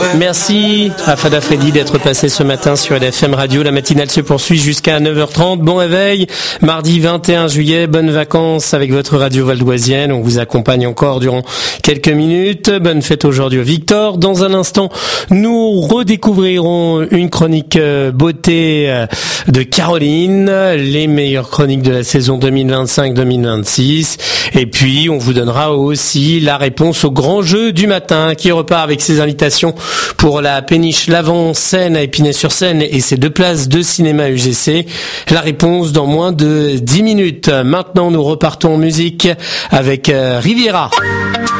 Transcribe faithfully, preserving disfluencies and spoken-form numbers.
Merci à Fada Freddy d'être passé ce matin sur L F M Radio. La matinale se poursuit jusqu'à neuf heures trente. Bon réveil, mardi vingt et un juillet. Bonnes vacances avec votre radio valdoisienne. On vous accompagne encore durant quelques minutes. Bonne fête aujourd'hui au Victor. Dans un instant, nous redécouvrirons une chronique beauté de Caroline, les meilleures chroniques de la saison deux mille vingt-cinq deux mille vingt-six. Et puis, on vous donnera aussi la réponse au grand jeu du matin qui repart avec ses invitations pour la péniche Lavant-Seine à Épinay-sur-Seine et ses deux places de cinéma U G C. La réponse dans moins de dix minutes. Maintenant, nous repartons en musique avec Riviera.